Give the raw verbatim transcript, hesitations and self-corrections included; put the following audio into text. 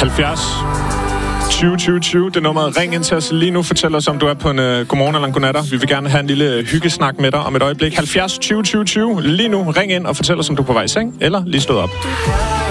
halvfjerds tyve tyve tyve, det nummer. Ring ind til os lige nu. Fortæl os, om du er på en uh, godmorgen eller en godnatter. Vi vil gerne have en lille hyggesnak med dig om et øjeblik. halvfjerds tyve tyve tyve. Lige nu, ring ind og fortæl os, om du er på vej i seng eller lige stået op.